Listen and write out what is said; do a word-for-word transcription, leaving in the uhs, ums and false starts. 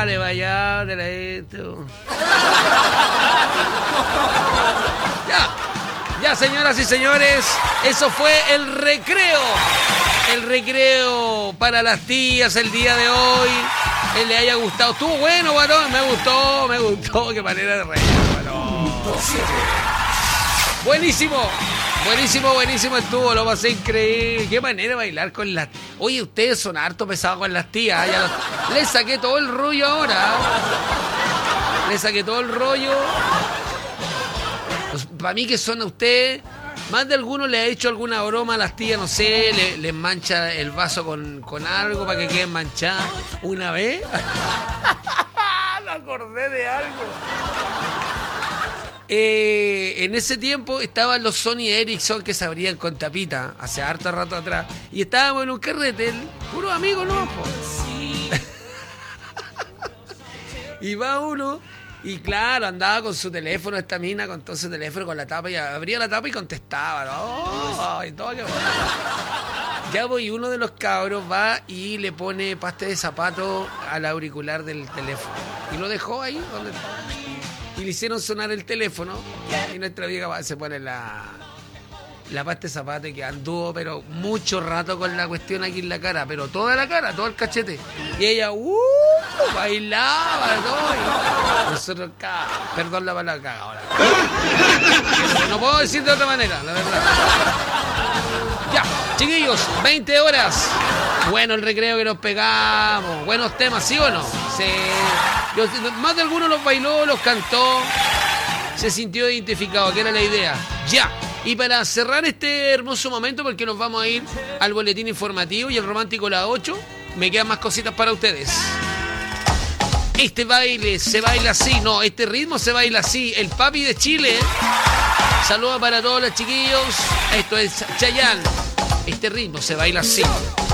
Dale, vaya, de la esto. Ya, ya, señoras y señores, eso fue el recreo. El recreo para las tías el día de hoy. Que le haya gustado. Estuvo bueno, varón. Me gustó, me gustó. Qué manera de reír, varón. Buenísimo. Buenísimo, buenísimo estuvo. Lo pasé increíble. Qué manera de bailar con las... Oye, ustedes son harto pesados con las tías. Ya los... Les saqué todo el rollo ahora. Les saqué todo el rollo. Pues, para mí que son ustedes... Más de alguno le ha hecho alguna broma a las tías, no sé, le, les mancha el vaso con, con algo para que queden manchadas. Una vez, me acordé de algo. Eh, en ese tiempo estaban los Sony Ericsson que se abrían con tapita, hace harto rato atrás. Y estábamos en un carrete, puros amigos, ¿no? Y va uno... Y claro, andaba con su teléfono, esta mina con todo su teléfono, con la tapa, y abría la tapa y contestaba, ¿no? Oh, y todo, qué bueno. Ya voy, uno de los cabros va y le pone pasta de zapato al auricular del teléfono. Y lo dejó ahí donde estaba. Y le hicieron sonar el teléfono. Y nuestra vieja se pone la, la pasta de zapato y que anduvo, pero mucho rato con la cuestión aquí en la cara. Pero toda la cara, todo el cachete. Y ella, uh, bailaba, ¿no? Y nosotros, caga, perdón la palabra, caga ahora. No puedo decir de otra manera, la verdad. Ya, chiquillos, veinte horas. Bueno el recreo que nos pegamos. Buenos temas, ¿sí o no? Sí. Yo, más de alguno los bailó, los cantó. Se sintió identificado, que era la idea. Ya. Y para cerrar este hermoso momento, porque nos vamos a ir al boletín informativo y el romántico la ocho, me quedan más cositas para ustedes. Este baile se baila así, no, este ritmo se baila así. El papi de Chile. Saludos para todos los chiquillos. Esto es Chayanne. Este ritmo se baila así.